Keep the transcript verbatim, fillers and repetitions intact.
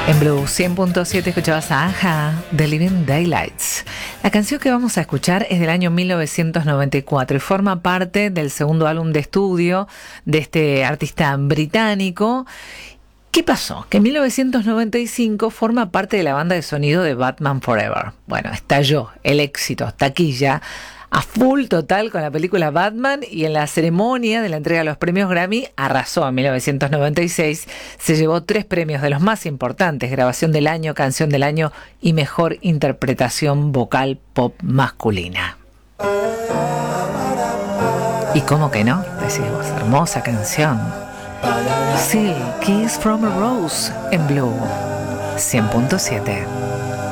En Blue cien punto siete escuchabas a Aja, The Living Daylights. La canción que vamos a escuchar es del año mil novecientos noventa y cuatro y forma parte del segundo álbum de estudio de este artista británico. ¿Qué pasó? Que en mil novecientos noventa y cinco forma parte de la banda de sonido de Batman Forever. Bueno, estalló el éxito, taquilla, a full total con la película Batman, y en la ceremonia de la entrega de los premios Grammy arrasó. En mil novecientos noventa y seis se llevó tres premios de los más importantes: grabación del año, canción del año y mejor interpretación vocal pop masculina. ¿Y cómo que no? Decís vos, hermosa canción. Sí, Kiss from a Rose en Blue cien punto siete.